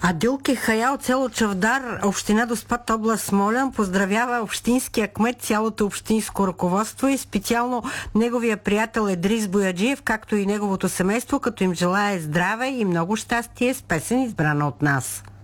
Адилки Хая от село Чавдар, община Доспат, област Смолян, поздравява общинския кмет, цялото общинско ръководство и специално неговия приятел Едрис Бояджиев, както и неговото семейство, като им желае здраве и много щастие с песен, избрана от нас.